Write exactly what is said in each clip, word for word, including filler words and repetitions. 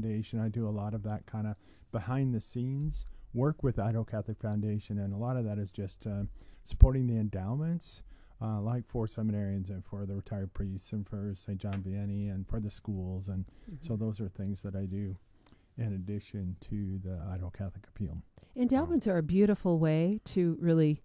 Foundation. I do a lot of that kind of behind the scenes work with the Idaho Catholic Foundation, and a lot of that is just uh, supporting the endowments, uh, like for seminarians and for the retired priests and for Saint John Vianney and for the schools. And mm-hmm. so those are things that I do in addition to the Idaho Catholic Appeal. Endowments are a beautiful way to really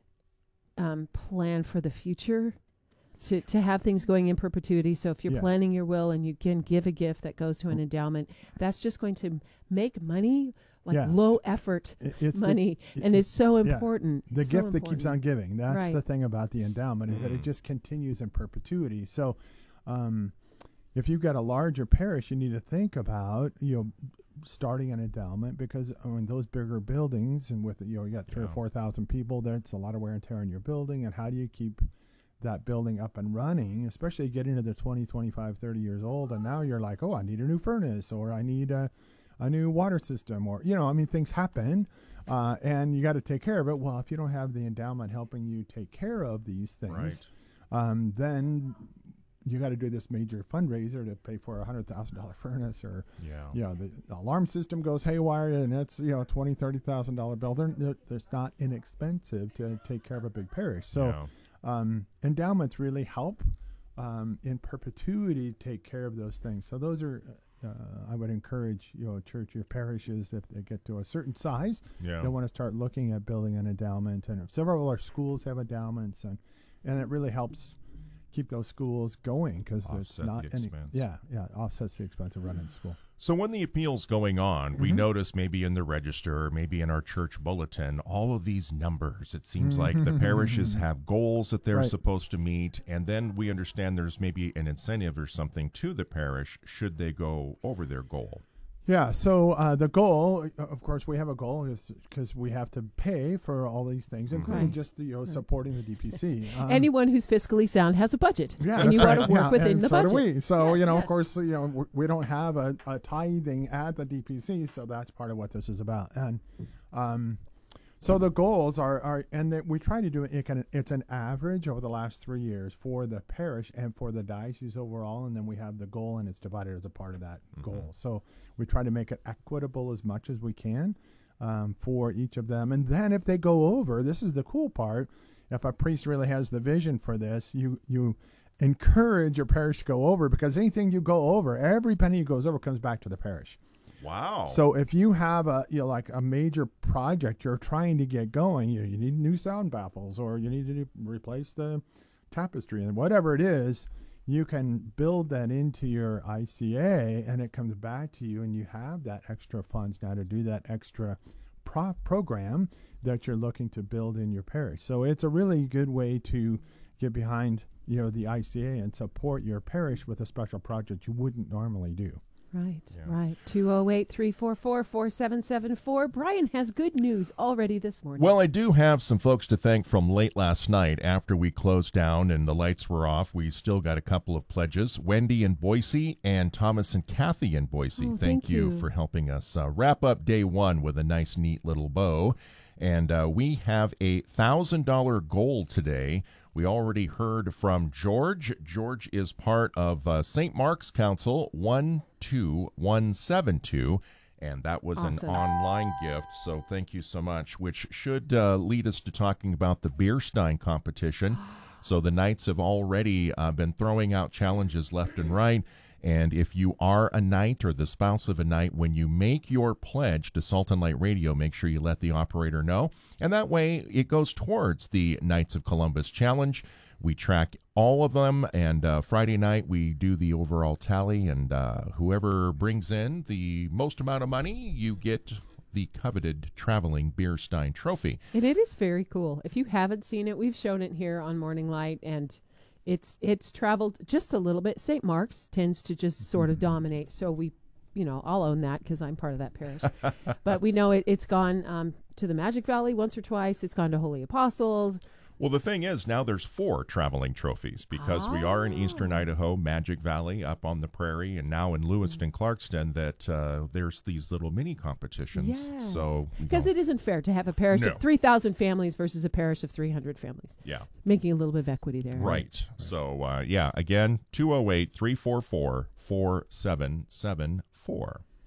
um, plan for the future, to, to have things going in perpetuity. So if you're yeah. planning your will and you can give a gift that goes to an endowment, that's just going to make money, like yeah. low effort it, it's money, the, it, and it's so important. Yeah. The so gift important. that keeps on giving. That's right. the thing about the endowment, is that it just continues in perpetuity. So um, if you've got a larger parish, you need to think about, you know, starting an endowment, because I mean, those bigger buildings, and with, you know, you got three yeah. or four thousand people, that's a lot of wear and tear on your building. And how do you keep that building up and running, especially getting to the twenty, twenty-five, thirty years old, and now you're like, oh, I need a new furnace, or I need a, a new water system, or, you know, I mean, things happen, uh, and you got to take care of it. Well, if you don't have the endowment helping you take care of these things, right. um, then you got to do this major fundraiser to pay for a hundred thousand dollar furnace, or yeah, you know, the, the alarm system goes haywire, and it's, you know, twenty, thirty thousand dollar bill. They're, they're, it's not inexpensive to take care of a big parish. So. Yeah. Um, endowments really help um, in perpetuity take care of those things. So those are, uh, I would encourage, you know, church or parishes, if they get to a certain size, yeah. they want to start looking at building an endowment. And several of our schools have endowments, and, and it really helps keep those schools going, because there's not the any, expense. yeah, yeah, offsets the expense of running school. So when the appeal's going on, mm-hmm. we notice maybe in the register, maybe in our church bulletin, all of these numbers. It seems mm-hmm. like the parishes have goals that they're right. supposed to meet, and then we understand there's maybe an incentive or something to the parish should they go over their goal. Yeah, so uh, the goal, of course, we have a goal, is because we have to pay for all these things, including right. just, you know, supporting the D P C. Um, Anyone who's fiscally sound has a budget, yeah, and you right. want to work yeah, within and the so budget. Do we. So, yes, you know, yes. of course, you know, we, we don't have a, a tithing at the D P C, so that's part of what this is about. And um, so the goals are, are and that we try to do it, it can, it's an average over the last three years for the parish and for the diocese overall, and then we have the goal, and it's divided as a part of that mm-hmm. goal. So we try to make it equitable as much as we can um, for each of them. And then if they go over, this is the cool part, if a priest really has the vision for this, you you encourage your parish to go over, because anything you go over, every penny you goes over comes back to the parish. Wow. So if you have a, you know, like a major project you're trying to get going, you, you need new sound baffles, or you need to do, replace the tapestry, and whatever it is, you can build that into your I C A, and it comes back to you, and you have that extra funds now to do that extra pro- program that you're looking to build in your parish. So it's a really good way to get behind, you know, the I C A and support your parish with a special project you wouldn't normally do. Right, yeah. right. two oh eight, three four four, four seven seven four. Brian has good news already this morning. Well, I do have some folks to thank from late last night after we closed down and the lights were off. We still got a couple of pledges. Wendy in Boise and Thomas and Kathy in Boise. Oh, thank, thank you. you for helping us uh, wrap up day one with a nice, neat little bow. And uh, we have a one thousand dollars goal today. We already heard from George. George is part of uh, Saint Mark's Council one two one seven two, and that was awesome. An online gift, so thank you so much, which should uh, lead us to talking about the Beer Stein competition. So the Knights have already uh, been throwing out challenges left and right. And if you are a knight or the spouse of a knight, when you make your pledge to Salt and Light Radio, make sure you let the operator know. And that way it goes towards the Knights of Columbus Challenge. We track all of them, and uh, Friday night we do the overall tally, and uh, whoever brings in the most amount of money, you get the coveted traveling Beer Stein trophy. And it is very cool. If you haven't seen it, we've shown it here on Morning Light, and It's it's traveled just a little bit. Saint Mark's tends to just sort of dominate, so we, you know, I'll own that because I'm part of that parish. But we know it, it's gone um, to the Magic Valley once or twice. It's gone to Holy Apostles. Well, the thing is, now there's four traveling trophies because oh. we are in eastern Idaho, Magic Valley, up on the prairie, and now in Lewiston, Clarkston, that uh, there's these little mini competitions. Yes. So because it isn't fair to have a parish no. of three thousand families versus a parish of three hundred families. Yeah. Making a little bit of equity there. Right. right. So, uh, yeah, again, two oh eight, three four four, four seven seven four.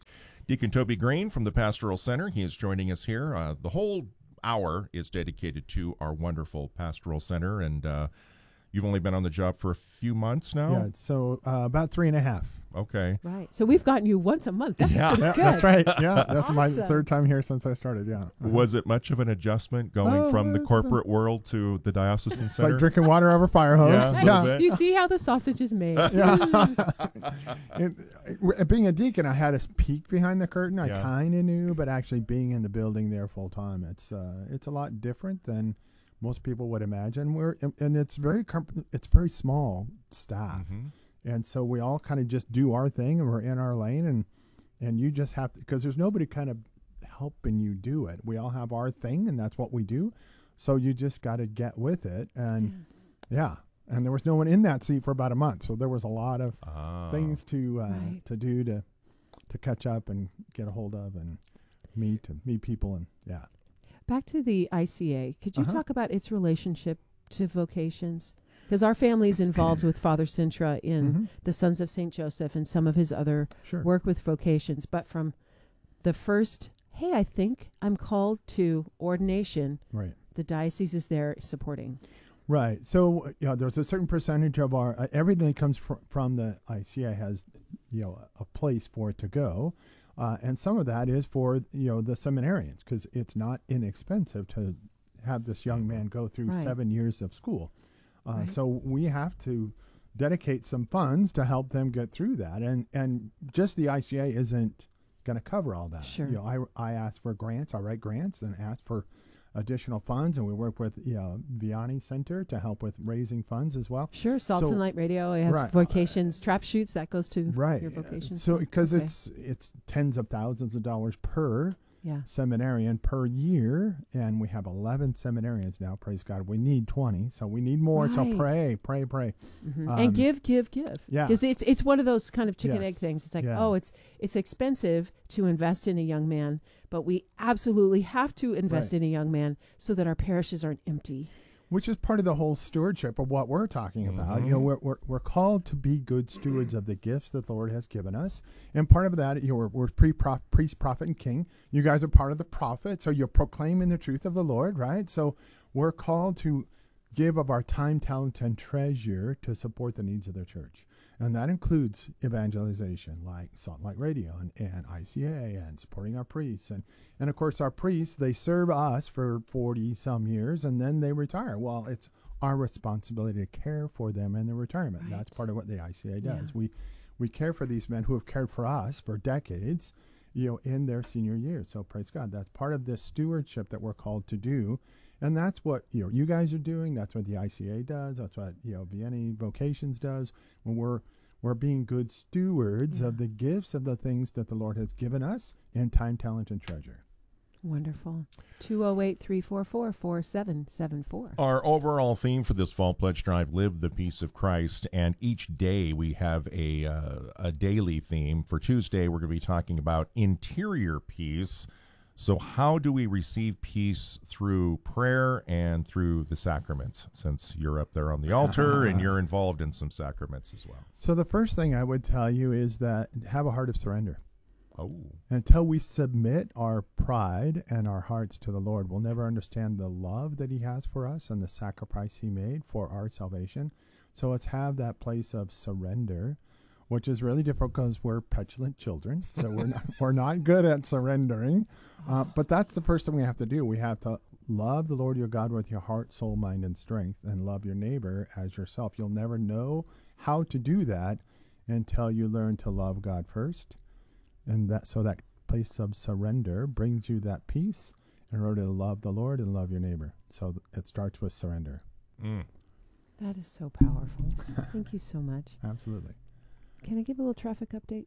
Deacon Toby Green from the Pastoral Center. He is joining us here. Uh, the whole hour is dedicated to our wonderful Pastoral Center, and uh, you've only been on the job for a few months now? Yeah, so uh, about three and a half. Okay. Right. So we've gotten you once a month. That's Yeah. pretty Yeah, good. that's right. Yeah, that's my Awesome. third time here since I started. Yeah. Uh-huh. Was it much of an adjustment going Oh, from the it's- corporate world to the diocesan It's center? like drinking water over a fire hose. Yeah, a little yeah. bit. You see how the sausage is made. Yeah. And, uh, being a deacon, I had a peek behind the curtain. I Yeah. kind of knew, but actually being in the building there full time, it's uh, it's a lot different than most people would imagine. We're and it's very comp- it's very small staff, Mhm. and so we all kind of just do our thing, and we're in our lane, and and you just have to, because there's nobody kind of helping you do it. We all have our thing, and that's what we do. So you just got to get with it, and yeah. And there was no one in that seat for about a month, so there was a lot of Ah. things to uh, Right. to do to to catch up and get a hold of and meet and meet people, and yeah. Back to the I C A. Could you Uh-huh. talk about its relationship to vocations? Because our family is involved with Father Sintra in Mhm. the Sons of Saint Joseph and some of his other Sure. work with vocations. But from the first, hey, I think I'm called to ordination, Right. the diocese is there supporting. Right. So, yeah, there's a certain percentage of our uh, everything that comes fr- from the I C A has, you know, a place for it to go, uh, and some of that is for you know the seminarians, because it's not inexpensive to have this young man go through Right. seven years of school. Uh, Right. So we have to dedicate some funds to help them get through that, and and just the I C A isn't going to cover all that. Sure. You know, I I ask for grants, I write grants, and ask for additional funds, and we work with you know, Vianney Center to help with raising funds as well. Sure, Salt So- and Light Radio it has Right. vocations, trap shoots, that goes to Right. your vocations. So because Okay. it's it's tens of thousands of dollars per Yeah. seminarian per year, and we have eleven seminarians now. Praise God. We need twenty, so we need more. So Right. pray, pray, pray. Mhm. Um, and give, give, give. yeah. Because it's it's one of those kind of chicken egg Yes. things. It's like, Yeah. oh, it's it's expensive to invest in a young man, but we absolutely have to invest Right. in a young man so that our parishes aren't empty. Which is part of the whole stewardship of what we're talking about. You know, we're, we're we're called to be good stewards of the gifts that the Lord has given us, and part of that, you know, we're, we're pre priest, prophet, and king. You guys are part of the prophet, so you're proclaiming the truth of the Lord, right? So we're called to give of our time, talent, and treasure to support the needs of the church. And that includes evangelization, like Salt and Light Radio and, and I C A, and supporting our priests. And, and of course, our priests, they serve us for forty some years, and then they retire. Well, it's our responsibility to care for them in their retirement. Right. That's part of what the I C A Yeah. does. We, we care for these men who have cared for us for decades, you know, in their senior years. So praise God. That's part of this stewardship that we're called to do. And that's what, you know, you guys are doing. That's what the I C A does. That's what, you know, Vianney Vocations does. When we're we're being good stewards Yeah. of the gifts of the things that the Lord has given us in time, talent, and treasure. Wonderful. two oh eight, three four four, four seven seven four. Our overall theme for this fall pledge drive, Live the Peace of Christ, and each day we have a uh, a daily theme. For Tuesday, we're going to be talking about interior peace. So how do we receive peace through prayer and through the sacraments, since you're up there on the altar and you're involved in some sacraments as well? So the first thing I would tell you is that have a heart of surrender. Oh, Until we submit our pride and our hearts to the Lord, we'll never understand the love that he has for us and the sacrifice he made for our salvation. So let's have that place of surrender, which is really difficult because we're petulant children. So we're not, we're not good at surrendering. Uh, but that's the first thing we have to do. We have to love the Lord your God with your heart, soul, mind, and strength, and love your neighbor as yourself. You'll never know how to do that until you learn to love God first. And that so that place of surrender brings you that peace in order to love the Lord and love your neighbor. So th- it starts with surrender. mm. That is so powerful. Thank you so much. Absolutely. Can I give a little traffic update?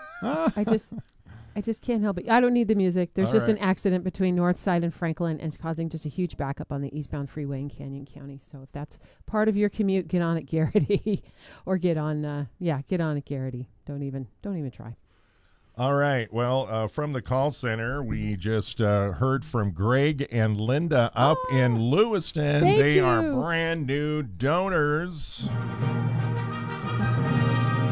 I just I just can't help it. I don't need the music. There's All just right. an accident between Northside and Franklin, and it's causing just a huge backup on the eastbound freeway in Canyon County. So if that's part of your commute, get on at Garrity, or get on, uh, yeah, get on at Garrity. Don't even, don't even try. All right. Well, uh, from the call center, we just uh, heard from Greg and Linda up Oh, in Lewiston. thank They are you. brand new donors.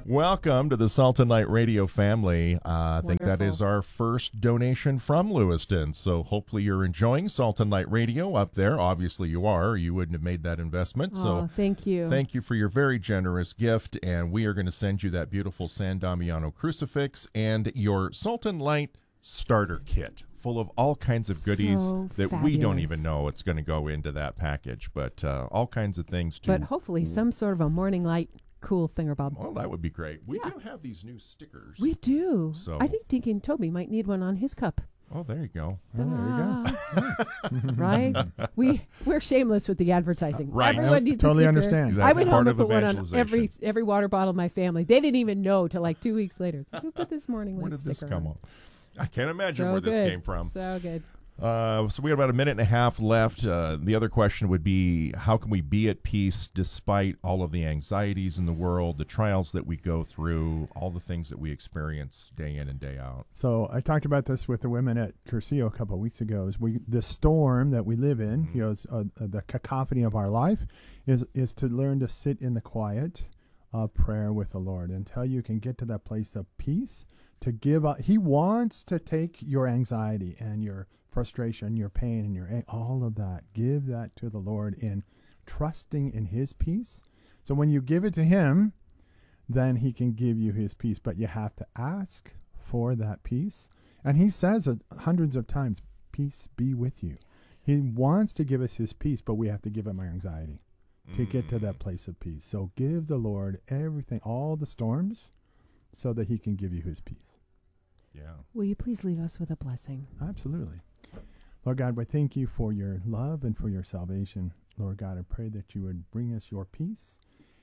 Welcome to the Salt and Light Radio family. Uh, I think that is our first donation from Lewiston. So hopefully you're enjoying Salt and Light Radio up there. Obviously you are. You wouldn't have made that investment. Oh, so thank you. Thank you for your very generous gift. And we are going to send you that beautiful San Damiano crucifix and your Salt and Light starter kit full of all kinds of goodies So that we don't fabulous. even know it's going to go into that package. But uh, all kinds of things to... But hopefully some sort of a morning light cool thingamabob. Well, that would be great. We Yeah. do have these new stickers. We do. So- I think Deacon Toby might need one on his cup. Oh, there you go. Oh, there you go. Ta-da. Right? We we're shameless with the advertising. Right. Everyone Nope, needs totally a sticker. understand. I That's went part home of and put one on evangelization. every every water bottle in my family. They didn't even know till like two weeks later. It's like, who put this morning Where light did this sticker come on? up? I can't imagine So where this good. came from. So good. Uh, so we have about a minute and a half left. Uh, the other question would be, how can we be at peace despite all of the anxieties in the world, the trials that we go through, all the things that we experience day in and day out? So I talked about this with the women at Curcio a couple of weeks ago. Is we the storm that we live in, Mm-hmm. you know, is, uh, uh, the cacophony of our life, is is to learn to sit in the quiet of prayer with the Lord until you can get to that place of peace. To give up, He wants to take your anxiety and your frustration, your pain, and your all of that. Give that to the Lord in trusting in His peace. So when you give it to Him, then He can give you His peace. But you have to ask for that peace. And He says it hundreds of times, peace be with you. He wants to give us His peace, but we have to give Him our anxiety to get to that place of peace. So give the Lord everything, all the storms, so that He can give you His peace. Yeah. Will you please leave us with a blessing? Absolutely. Lord God, we thank you for your love and for your salvation. Lord God, I pray that you would bring us your peace,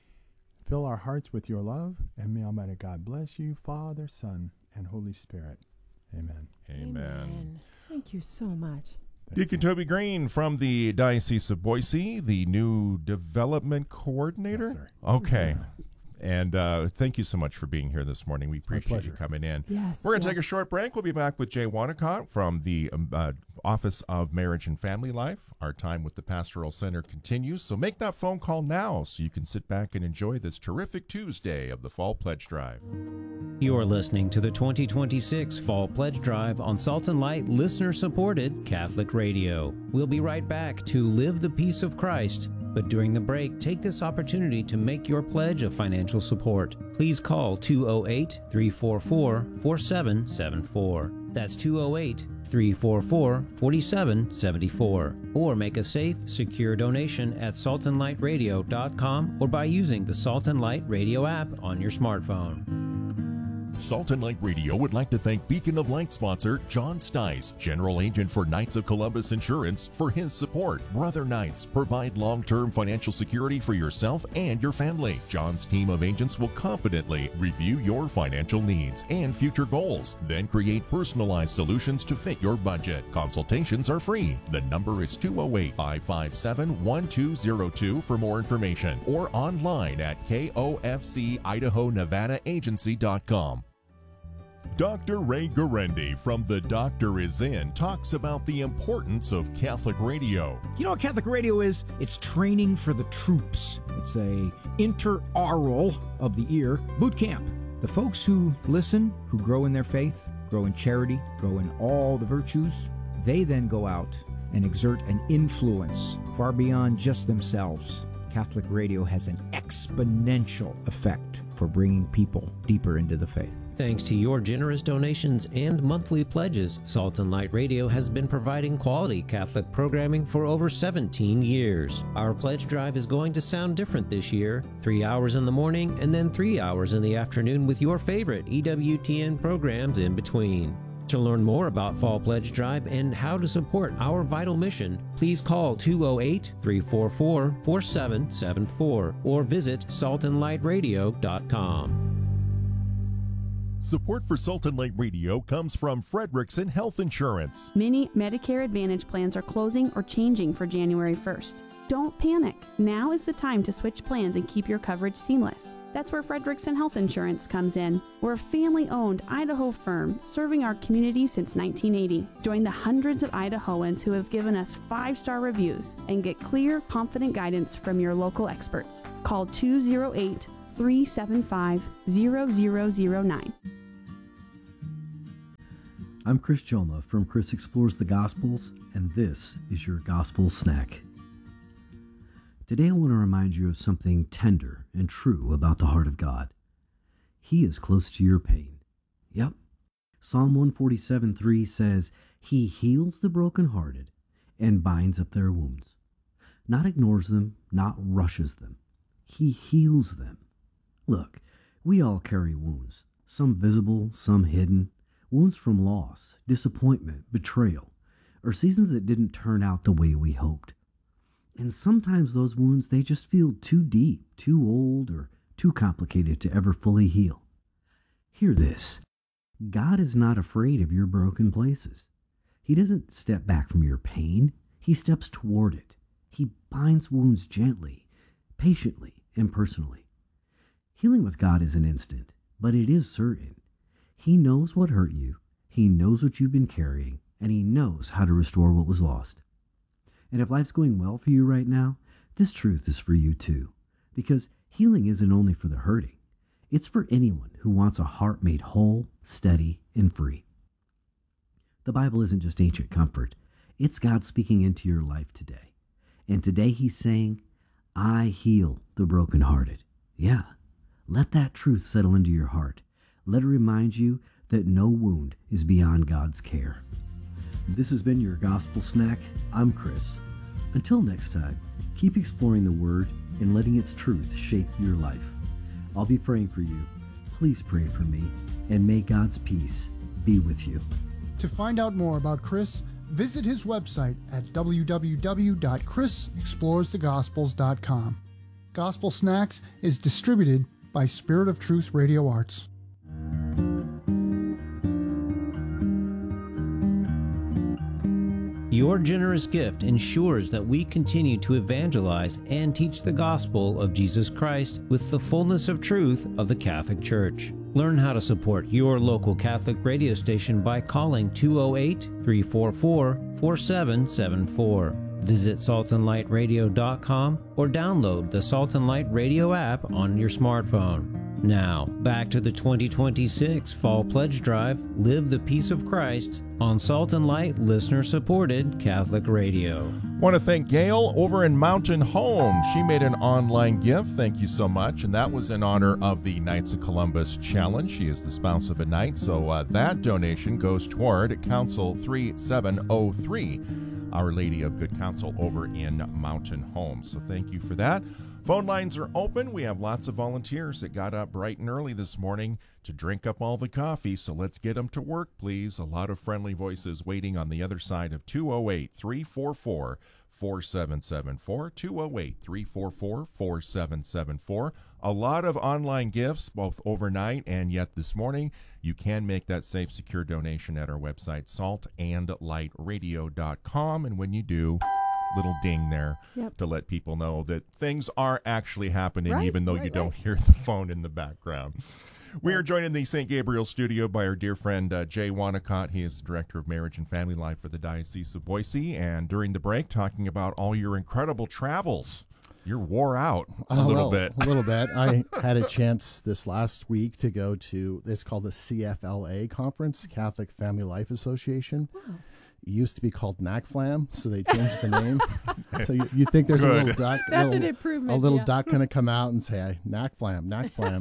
fill our hearts with your love, and may Almighty God bless you, Father, Son, and Holy Spirit. Amen. Amen. Thank you so much. Thank Deacon you. Toby Green from the Diocese of Boise, the new development coordinator. Yes, sir. Okay. And uh, thank you so much for being here this morning. We appreciate you pleasure. coming in. Yes. We're going to take a yes. short break. We'll be back with Jay Wanacott from the um, uh, Office of Marriage and Family Life. Our time with the Pastoral Center continues, so make that phone call now so you can sit back and enjoy this terrific Tuesday of the Fall Pledge Drive. You're listening to the twenty twenty-six Fall Pledge Drive on Salt and Light listener-supported Catholic Radio. We'll be right back to Live the Peace of Christ. But during the break, take this opportunity to make your pledge of financial support. Please call two oh eight, three four four, four seven seven four. That's two oh eight, three four four, four seven seven four. Or make a safe, secure donation at salt and light radio dot com or by using the Salt and Light Radio app on your smartphone. Salt and Light Radio would like to thank Beacon of Light sponsor John Stice, General Agent for Knights of Columbus Insurance, for his support. Brother Knights provide long-term financial security for yourself and your family. John's team of agents will confidently review your financial needs and future goals, then create personalized solutions to fit your budget. Consultations are free. The number is two oh eight, five five seven, one two oh two for more information, or online at K O F C Idaho Nevada Agency dot com. Doctor Ray Guarendi from The Doctor Is In talks about the importance of Catholic radio. You know what Catholic radio is? It's training for the troops. It's a interaural of the ear boot camp. The folks who listen, who grow in their faith, grow in charity, grow in all the virtues, they then go out and exert an influence far beyond just themselves. Catholic radio has an exponential effect for bringing people deeper into the faith. Thanks to your generous donations and monthly pledges, Salt and Light Radio has been providing quality Catholic programming for over seventeen years. Our pledge drive is going to sound different this year. Three hours in the morning and then three hours in the afternoon with your favorite E W T N programs in between. To learn more about Fall Pledge Drive and how to support our vital mission, please call two oh eight, three four four, four seven seven four or visit salt and light radio dot com. Support for Salt and Light Radio comes from Frederickson Health Insurance. Many Medicare Advantage plans are closing or changing for January first. Don't panic. Now is the time to switch plans and keep your coverage seamless. That's where Frederickson Health Insurance comes in. We're a family-owned Idaho firm serving our community since nineteen eighty. Join the hundreds of Idahoans who have given us five-star reviews and get clear, confident guidance from your local experts. Call two oh eight, three seven five, zero zero zero nine. I'm Chris Joma from Chris Explores the Gospels, and this is your Gospel Snack. Today I want to remind you of something tender and true about the heart of God. He is close to your pain. Yep. Psalm one forty-seven three says, He heals the brokenhearted and binds up their wounds. Not ignores them, not rushes them. He heals them. Look, we all carry wounds, some visible, some hidden. Wounds from loss, disappointment, betrayal, or seasons that didn't turn out the way we hoped. And sometimes those wounds, they just feel too deep, too old, or too complicated to ever fully heal. Hear this. God is not afraid of your broken places. He doesn't step back from your pain. He steps toward it. He binds wounds gently, patiently, and personally. Healing with God is an instant, but it is certain. He knows what hurt you, He knows what you've been carrying, and He knows how to restore what was lost. And if life's going well for you right now, this truth is for you too, because healing isn't only for the hurting. It's for anyone who wants a heart made whole, steady, and free. The Bible isn't just ancient comfort. It's God speaking into your life today. And today He's saying, I heal the brokenhearted. Yeah, let that truth settle into your heart. Let it remind you that no wound is beyond God's care. This has been your Gospel Snack. I'm Chris. Until next time, keep exploring the Word and letting its truth shape your life. I'll be praying for you. Please pray for me, and may God's peace be with you. To find out more about Chris, visit his website at w w w dot chris explores the gospels dot com. Gospel Snacks is distributed by Spirit of Truth Radio Arts. Your generous gift ensures that we continue to evangelize and teach the gospel of Jesus Christ with the fullness of truth of the Catholic Church. Learn how to support your local Catholic radio station by calling two oh eight, three four four, four seven seven four. Visit salt and light radio dot com or download the Salt and Light Radio app on your smartphone. Now, back to the twenty twenty-six Fall Pledge Drive, Live the Peace of Christ, on Salt and Light listener-supported Catholic Radio. Want to thank Gail over in Mountain Home. She made an online gift. Thank you so much. And that was in honor of the Knights of Columbus Challenge. She is the spouse of a knight. So uh, that donation goes toward Council three seven oh three, Our Lady of Good Counsel over in Mountain Home. So thank you for that. Phone lines are open. We have lots of volunteers that got up bright and early this morning to drink up all the coffee, so let's get them to work, please. A lot of friendly voices waiting on the other side of two oh eight, three four four, four seven seven four, two oh eight, three four four, four seven seven four. A lot of online gifts, both overnight and yet this morning. You can make that safe, secure donation at our website, salt and light radio dot com, and when you do, little ding there yep. to let people know that things are actually happening, right, even though right, you don't right. hear the phone in the background. We are joined in the Saint Gabriel studio by our dear friend uh, Jay Wanacott. He is the Director of Marriage and Family Life for the Diocese of Boise. And during the break, talking about all your incredible travels. You're wore out a uh, little well, bit. A little bit. I had a chance this last week to go to, it's called the C F L A conference, Catholic Family Life Association. Wow. It used to be called NACFLAM, so they changed the name. So you, you think there's Good. a little duck, That's little, an improvement. A little yeah. duck going to come out and say, NACFLAM, NACFLAM.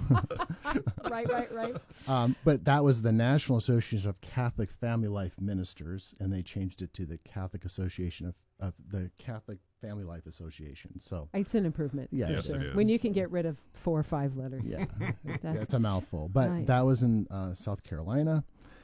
right, right, right. Um, but that was the National Association of Catholic Family Life Ministers, and they changed it to the Catholic Association of, of the Catholic Family Life Association. So it's an improvement. Yeah, yes, sure. it is. When you can get rid of four or five letters. Yeah, yeah it's a mouthful. But right. that was in uh, South Carolina.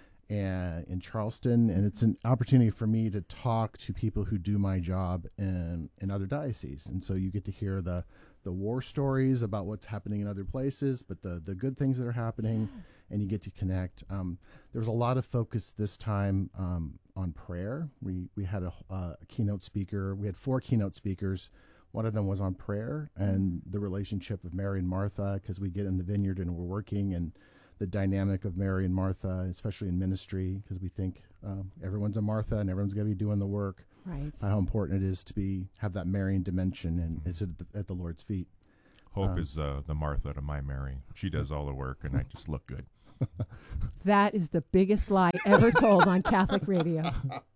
And in Charleston, and it's an opportunity for me to talk to people who do my job in, in other dioceses. And so you get to hear the, the war stories about what's happening in other places, but the, the good things that are happening, yes. and you get to connect. Um, there was a lot of focus this time um, on prayer. We, we had a, uh, a keynote speaker. We had four keynote speakers. One of them was on prayer and the relationship of Mary and Martha, because we get in the vineyard and we're working, and the dynamic of Mary and Martha, especially in ministry, because we think um, everyone's a Martha and everyone's going to be doing the work. Right. How important it is to be have that Marian dimension, and it's at the, at the Lord's feet. Hope Um, is uh, the Martha to my Mary. She does all the work, and I just look good. That is the biggest lie ever told on Catholic radio.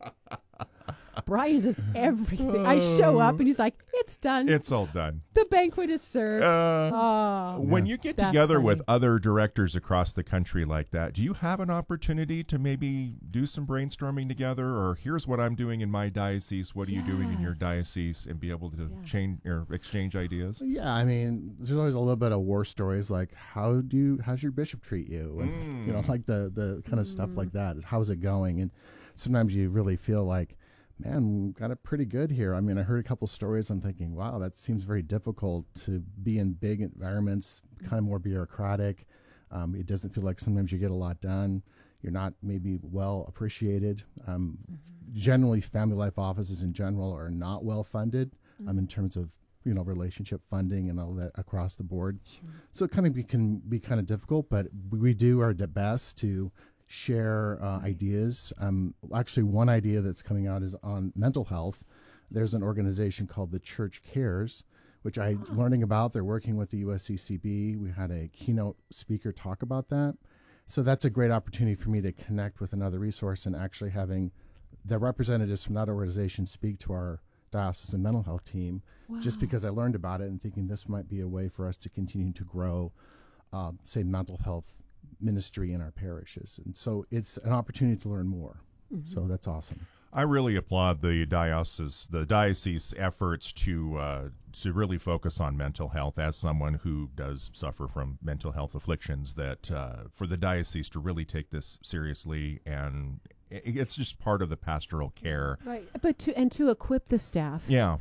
Brian does everything. I show up and he's like, it's done. It's all done. The banquet is served. Uh, oh, when you get that's together funny. with other directors across the country like that, do you have an opportunity to maybe do some brainstorming together? Or here's what I'm doing in my diocese. What are you doing in your Yes. diocese? And be able to Yeah. change or exchange ideas? Yeah, I mean, there's always a little bit of war stories, like how do you, how's your bishop treat you, and you know, like the the kind of stuff like that. Is how's it going? And sometimes you really feel like, man, we got it pretty good here. I mean, I heard a couple stories. I'm thinking, wow, that seems very difficult to be in big environments, kind of more bureaucratic. Um, it doesn't feel like sometimes you get a lot done. You're not maybe well appreciated. Um, Mm-hmm. Generally, family life offices in general are not well funded Mm-hmm. um, in terms of you know relationship funding and all that across the board. Sure. So it kind of be, can be kind of difficult, but we do our best to share uh, ideas. Um, actually, one idea that's coming out is on mental health. There's an organization called the Church Cares, which I learning about. They're working with the U S C C B. We had a keynote speaker talk about that. So that's a great opportunity for me to connect with another resource and actually having the representatives from that organization speak to our diocesan mental health team, just Wow. because I learned about it and thinking this might be a way for us to continue to grow, uh, say, mental health ministry in our parishes. And so it's an opportunity to learn more. Mm-hmm. So that's awesome. I really applaud the diocese, the diocese efforts to uh, to really focus on mental health. As someone who does suffer from mental health afflictions, that uh, for the diocese to really take this seriously, and it's just part of the pastoral care. Right, but to and to equip the staff, Yeah,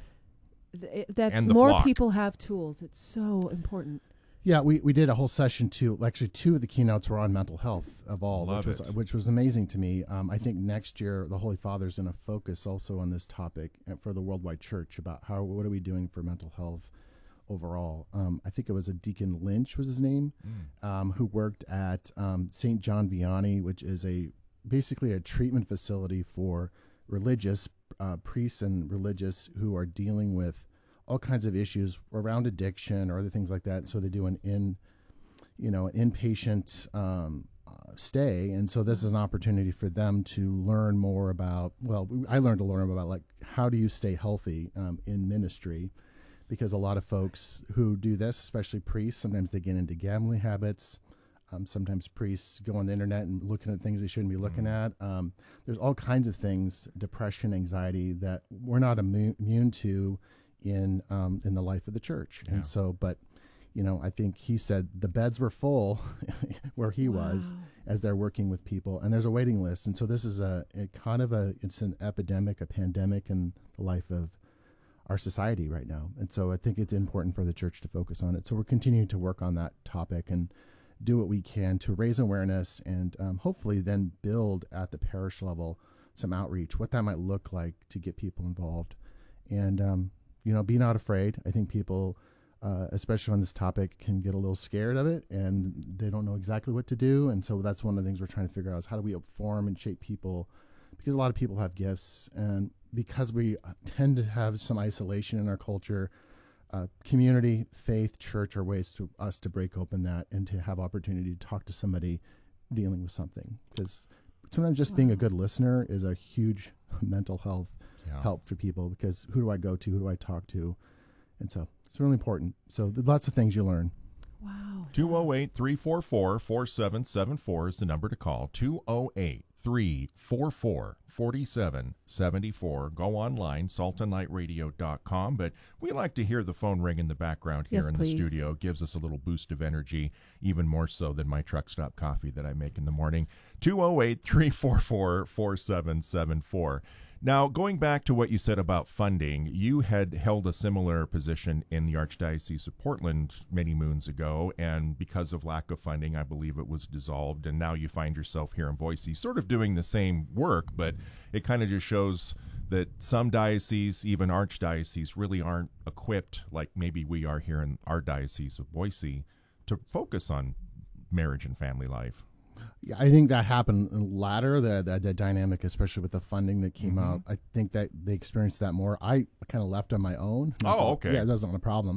th- that And the more flock. people have tools. It's so important. Yeah, we, we did a whole session too. Actually, two of the keynotes were on mental health of all, Love which was it. which was amazing to me. Um, I think next year the Holy Father's going to focus also on this topic for the worldwide church about how what are we doing for mental health overall. Um, I think it was a Deacon Lynch was his name, um, who worked at um, Saint John Vianney, which is a basically a treatment facility for religious uh, priests and religious who are dealing with all kinds of issues around addiction or other things like that. So they do an in, you know, an inpatient um, uh, stay, and so this is an opportunity for them to learn more about. Well, I learned to learn about like how do you stay healthy um, in ministry, because a lot of folks who do this, especially priests, sometimes they get into gambling habits. Um, sometimes priests go on the internet and looking at things they shouldn't be looking at. Um, there's all kinds of things, depression, anxiety, that we're not immu- immune to in um, in the life of the church. Yeah. And so, but, you know, I think he said the beds were full where he was Wow. as they're working with people, and there's a waiting list. And so this is a, a kind of a, it's an epidemic, a pandemic in the life of our society right now. And so I think it's important for the church to focus on it. So we're continuing to work on that topic and do what we can to raise awareness and um, hopefully then build at the parish level some outreach, what that might look like to get people involved. And, um, you know, be not afraid. I think people, uh, especially on this topic, can get a little scared of it and they don't know exactly what to do. And so that's one of the things we're trying to figure out is how do we form and shape people, because a lot of people have gifts, and because we tend to have some isolation in our culture, uh, community, faith, church are ways to us to break open that and to have opportunity to talk to somebody dealing with something. Because sometimes just being a good listener is a huge mental health yeah. help for people, because who do I go to? Who do I talk to? And so it's really important. So th- lots of things you learn. Wow. two oh eight, three four four, four seven seven four is the number to call. two oh eight, three four four, four seven seven four. Go online, salt and light radio dot com. But we like to hear the phone ring in the background here Yes, in please. the studio. It gives us a little boost of energy, even more so than my truck stop coffee that I make in the morning. two oh eight, three four four, four seven seven four. Now, going back to what you said about funding, you had held a similar position in the Archdiocese of Portland many moons ago, and because of lack of funding, I believe it was dissolved, and now you find yourself here in Boise, sort of doing the same work, but it kind of just shows that some dioceses, even archdioceses, really aren't equipped, like maybe we are here in our Diocese of Boise, to focus on marriage and family life. Yeah, I think that happened latter, the, the the dynamic, especially with the funding that came Mhm. out. I think that they experienced that more. I kind of left on my own. Oh, okay. Yeah, it wasn't a problem.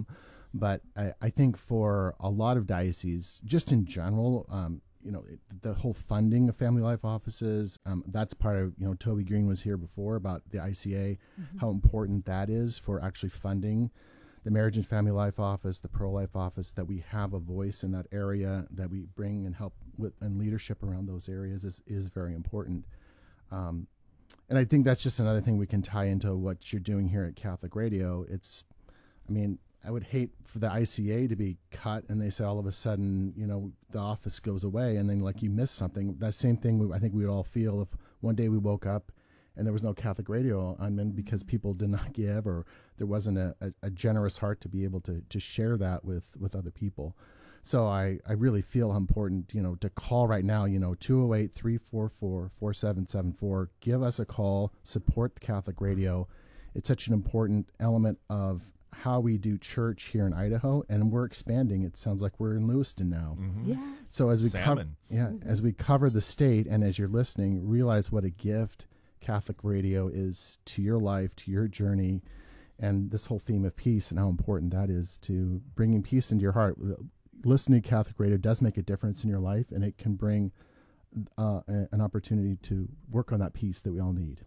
But I, I think for a lot of dioceses, just in general, um, you know, it, the whole funding of family life offices, um, that's part of, you know, Toby Green was here before about the I C A, mm-hmm. how important that is for actually funding the marriage and family life office, the pro-life office, that we have a voice in that area, that we bring and help with, and leadership around those areas is, is very important. Um, and I think that's just another thing we can tie into what you're doing here at Catholic Radio. It's, I mean, I would hate for the I C A to be cut and they say all of a sudden, you know, the office goes away and then like you miss something. That same thing I think we would all feel if one day we woke up and there was no Catholic Radio on because people did not give, or there wasn't a, a, a generous heart to be able to, to share that with, with other people. So I, I really feel how important, you know, to call right now, you know, two oh eight, three four four, four seven seven four. Give us a call, support the Catholic Radio. It's such an important element of how we do church here in Idaho, and we're expanding. It sounds like we're in Lewiston now. Mm-hmm. Yes. So as we cover, yeah, mm-hmm. as we cover the state, and as you're listening, realize what a gift Catholic Radio is to your life, to your journey, and this whole theme of peace and how important that is to bringing peace into your heart. Listening to Catholic Radio does make a difference in your life, and it can bring uh, a, an opportunity to work on that peace that we all need.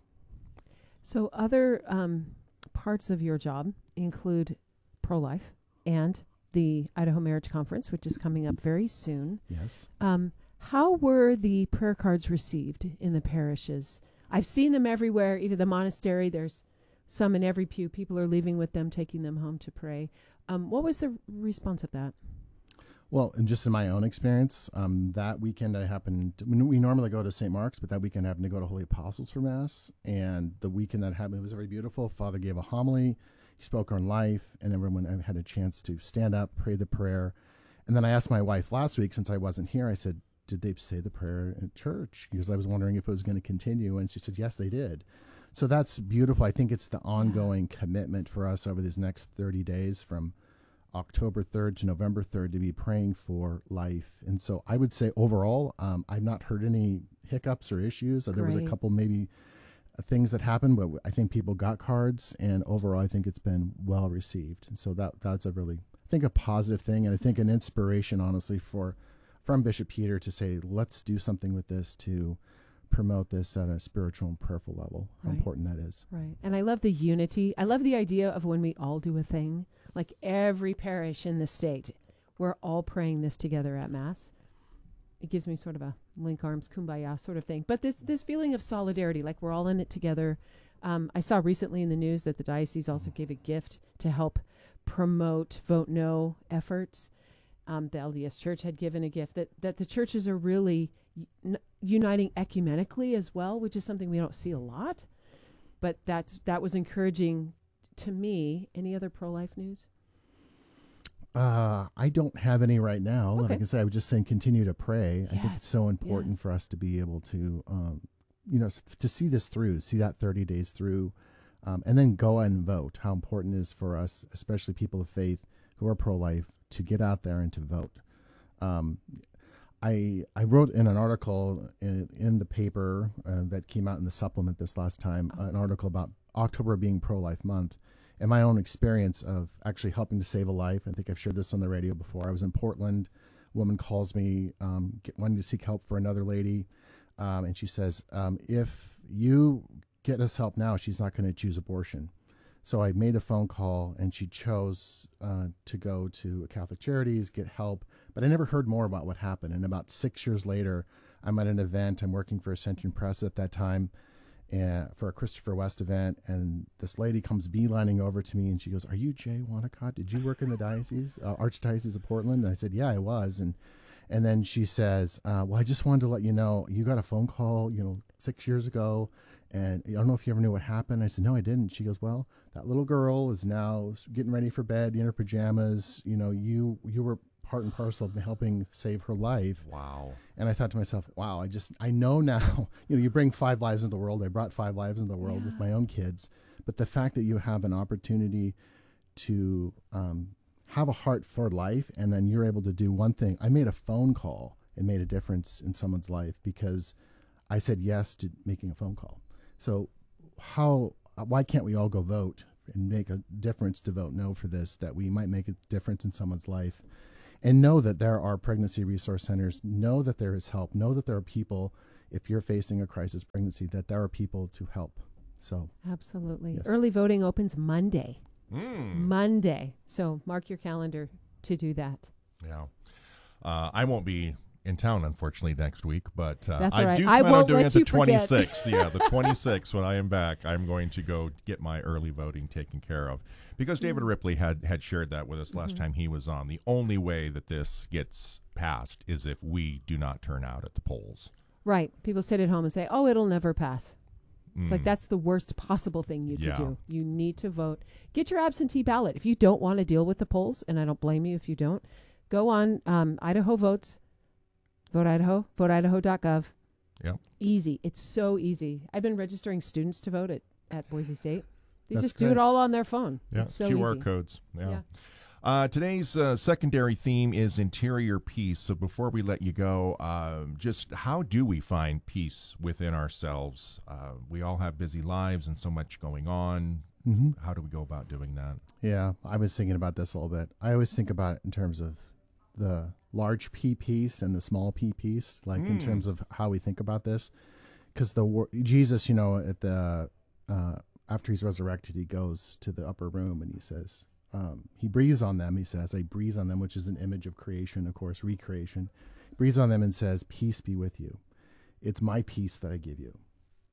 So other um, parts of your job include pro-life and the Idaho Marriage Conference, which is coming up very soon. Yes. Um, how were the prayer cards received in the parishes? I've seen them everywhere, even the monastery. There's some in every pew. People are leaving with them, taking them home to pray. Um, what was the response of that? Well, and just in my own experience, um, that weekend I happened, to, we normally go to Saint Mark's, but that weekend I happened to go to Holy Apostles for Mass. And the weekend that happened, it was very beautiful. Father gave a homily. He spoke on life, and everyone had a chance to stand up, pray the prayer. And then I asked my wife last week, since I wasn't here, I said, did they say the prayer at church? Because I was wondering if it was going to continue. And she said, yes, they did. So that's beautiful. I think it's the ongoing commitment for us over these next thirty days from October third to November third to be praying for life. And so I would say overall, um, I've not heard any hiccups or issues. There was a couple maybe things that happened, but I think people got cards, and overall I think it's been well received. And so that that's a really, I think, a positive thing, and I think an inspiration, honestly, for from Bishop Peter to say, let's do something with this to promote this at a spiritual and prayerful level, how right. important that is. Right. And I love the unity. I love the idea of when we all do a thing, like every parish in the state, we're all praying this together at Mass. It gives me sort of a link arms, kumbaya sort of thing. But this this feeling of solidarity, like we're all in it together. Um, I saw recently in the news that the diocese also gave a gift to help promote Vote No efforts. Um, the L D S Church had given a gift that, that the churches are really un- uniting ecumenically as well, which is something we don't see a lot. But that's that was encouraging to me. Any other pro-life news? Uh, I don't have any right now. Okay. Like I said, I was just saying continue to pray. Yes. I think it's so important yes. for us to be able to, um, you know, to see this through, see that thirty days through, um, and then go and vote. How important it is for us, especially people of faith who are pro-life, to get out there and to vote. Um, I I wrote in an article in, in the paper uh, that came out in the supplement this last time, uh, an article about October being pro-life month, and my own experience of actually helping to save a life. I think I've shared this on the radio before. I was in Portland. A woman calls me um, get, wanting to seek help for another lady, um, and she says, um, if you get us help now, she's not going to choose abortion. So I made a phone call, and she chose uh, to go to Catholic Charities, get help. But I never heard more about what happened. And about six years later, I'm at an event. I'm working for Ascension Press at that time, and for a Christopher West event. And this lady comes beelining over to me, and she goes, "Are you Jay Wanacott? Did you work in the diocese, uh, Archdiocese of Portland?" And I said, "Yeah, I was." And and then she says, uh, "Well, I just wanted to let you know, you got a phone call, you know, six years ago. And I don't know if you ever knew what happened." I said, "No, I didn't." She goes, "Well, that little girl is now getting ready for bed in her pajamas. You know, you you were part and parcel of helping save her life." Wow. And I thought to myself, wow, I just, I know now, you know, you bring five lives into the world. I brought five lives into the world yeah. with my own kids. But the fact that you have an opportunity to um, have a heart for life, and then you're able to do one thing. I made a phone call and made a difference in someone's life because I said yes to making a phone call. So how, why can't we all go vote and make a difference to vote no for this, that we might make a difference in someone's life. And know that there are pregnancy resource centers. Know that there is help. Know that there are people, if you're facing a crisis pregnancy, that there are people to help. So absolutely. Yes. Early voting opens Monday. Mm. Monday. So mark your calendar to do that. Yeah. Uh, I won't be in town, unfortunately, next week, but uh, That's I all right. do I plan on won't doing let it the you forget. twenty-sixth. Yeah, the twenty-sixth, when I am back, I'm going to go get my early voting taken care of. Because David Ripley had, had shared that with us last mm-hmm. time he was on. The only way that this gets passed is if we do not turn out at the polls. Right. People sit at home and say, oh, it'll never pass. It's Mm. like that's the worst possible thing you Yeah. could do. You need to vote. Get your absentee ballot. If you don't want to deal with the polls, and I don't blame you if you don't, go on um, Idaho Votes, Vote Idaho, vote idaho dot gov. Yeah. Easy. It's so easy. I've been registering students to vote at, at Boise State. They That's just do great. it all on their phone. Yeah, It's so Q R easy. codes. Yeah. Yeah. Uh, today's uh, secondary theme is interior peace. So before we let you go, um, just how do we find peace within ourselves? Uh, we all have busy lives and so much going on. Mm-hmm. How do we go about doing that? Yeah, I was thinking about this a little bit. I always think about it in terms of the large P piece and the small P piece, like in Mm. terms of how we think about this. Because the wor- Jesus, you know, at the uh, after he's resurrected, he goes to the upper room and he says, um, he breathes on them. He says, I breathe on them, which is an image of creation, of course, recreation. He breathes on them and says, peace be with you. It's my peace that I give you.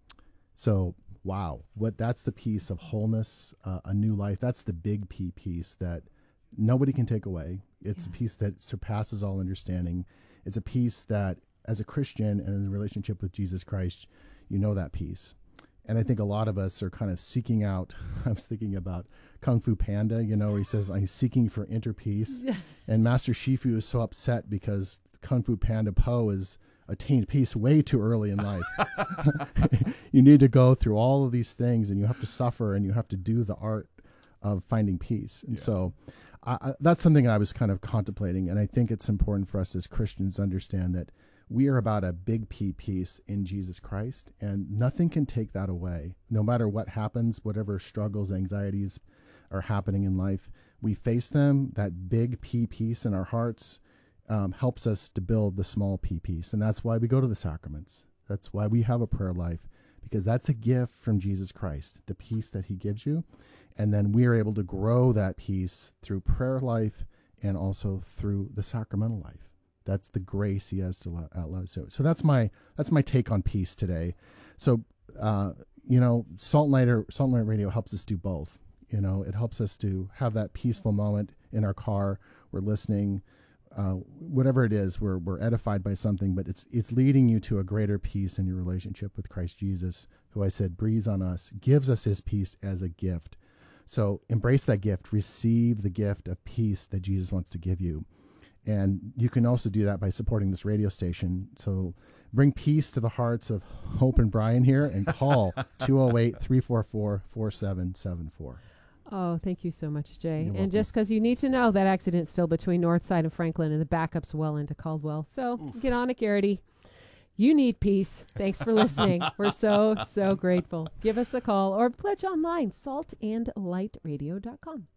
So, wow, what that's the piece of wholeness, uh, a new life. That's the big P piece that nobody can take away. It's Yes. a piece that surpasses all understanding. It's a piece that, as a Christian and in a relationship with Jesus Christ, you know that piece. And I think a lot of us are kind of seeking out. I was thinking about Kung Fu Panda, you know, where he says, I'm seeking for inner peace. And Master Shifu is so upset because Kung Fu Panda Po has attained peace way too early in life. You need to go through all of these things, and you have to suffer, and you have to do the art of finding peace. And Yeah. so I, I, that's something I was kind of contemplating. And I think it's important for us as Christians to understand that we are about a big P piece in Jesus Christ, and nothing can take that away. No matter what happens, whatever struggles, anxieties are happening in life, we face them. That big P piece in our hearts um, helps us to build the small P piece. And that's why we go to the sacraments. That's why we have a prayer life, because that's a gift from Jesus Christ, the peace that he gives you. And then we are able to grow that peace through prayer life and also through the sacramental life. That's the grace he has to allow us. So, so that's my that's my take on peace today. So, uh, you know, Salt and Light, Salt and Light Radio helps us do both. You know, it helps us to have that peaceful moment in our car. We're listening, uh, whatever it is, we're we're edified by something, but it's it's leading you to a greater peace in your relationship with Christ Jesus, who I said breathes on us, gives us his peace as a gift. So embrace that gift, receive the gift of peace that Jesus wants to give you. And you can also do that by supporting this radio station. So bring peace to the hearts of Hope and Brian here, and call two oh eight, three four four, four seven seven four. Oh, thank you so much, Jay. You're and welcome. just because you need to know, that accident's still between Northside and Franklin, and the backup's well into Caldwell. So Oof. get on it, Garrity. You need peace. Thanks for listening. We're so, so grateful. Give us a call or pledge online, salt and light radio dot com.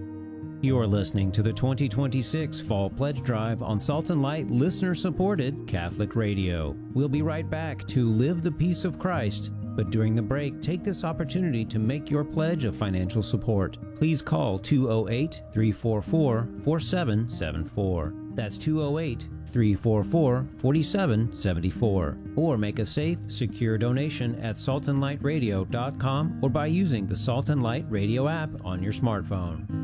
You're listening to the twenty twenty-six Fall Pledge Drive on Salt and Light listener-supported Catholic Radio. We'll be right back to Live the Peace of Christ, but during the break, take this opportunity to make your pledge of financial support. Please call two oh eight, three four four, four seven seven four. That's two oh eight, three four four, four seven seven four. Or make a safe, secure donation at salt and light radio dot com or by using the Salt and Light Radio app on your smartphone.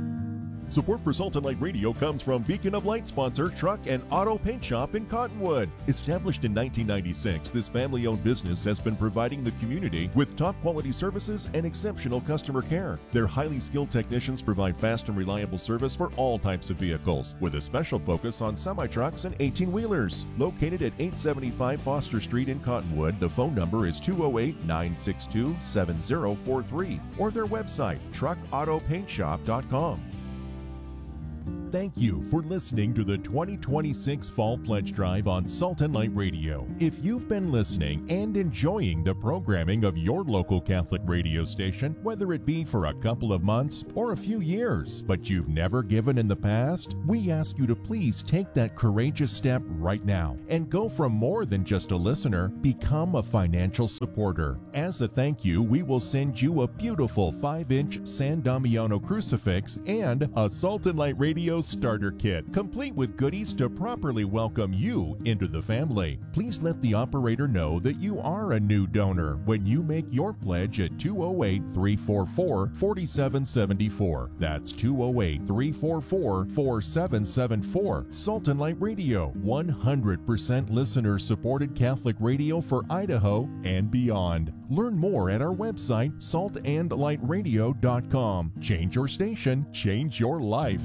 Support for Salt and Light Radio comes from Beacon of Light sponsor Truck and Auto Paint Shop in Cottonwood. Established in nineteen ninety-six, this family-owned business has been providing the community with top-quality services and exceptional customer care. Their highly skilled technicians provide fast and reliable service for all types of vehicles, with a special focus on semi-trucks and eighteen-wheelers. Located at eight seventy-five Foster Street in Cottonwood, the phone number is two oh eight, nine six two, seven oh four three, or their website, truck auto paint shop dot com. Thank you for listening to the twenty twenty-six Fall Pledge Drive on Salt and Light Radio. If you've been listening and enjoying the programming of your local Catholic radio station, whether it be for a couple of months or a few years, but you've never given in the past, we ask you to please take that courageous step right now and go from more than just a listener, become a financial supporter. As a thank you, we will send you a beautiful five inch San Damiano crucifix and a Salt and Light Radio starter kit, complete with goodies to properly welcome you into the family. Please let the operator know that you are a new donor when you make your pledge at two oh eight, three four four, four seven seven four. That's two oh eight, three four four, four seven seven four. Salt and Light Radio, one hundred percent listener-supported Catholic radio for Idaho and beyond. Learn more at our website, salt and light radio dot com. Change your station, change your life.